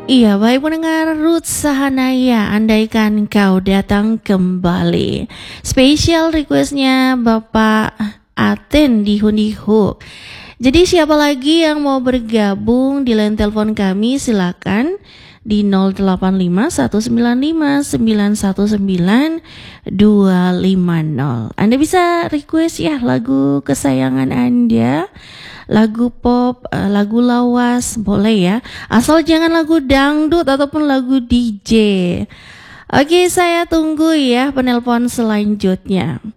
Iya, baik pendengar Ruth Sahanaya, andaikan kau datang kembali. Spesial requestnya Bapak Aten di Hundihu. Jadi siapa lagi yang mau bergabung di line telepon kami silakan di 085919919250. Anda bisa request ya lagu kesayangan Anda, lagu pop, lagu lawas, boleh ya. Asal jangan lagu dangdut ataupun lagu DJ. Oke, saya tunggu ya penelpon selanjutnya.